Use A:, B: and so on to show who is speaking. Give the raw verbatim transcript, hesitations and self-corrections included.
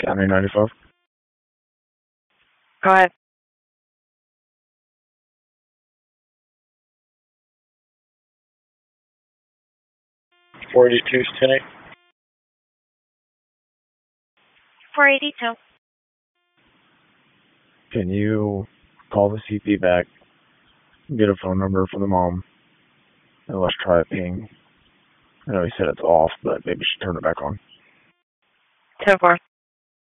A: County ninety-five.
B: Go ahead.
A: four eighty-two, ten eight.
B: four eighty-two.
A: Can you call the C P back, get a phone number for the mom, and let's try a ping? I know he said it's off, but maybe we should turn it back on.
B: ten four.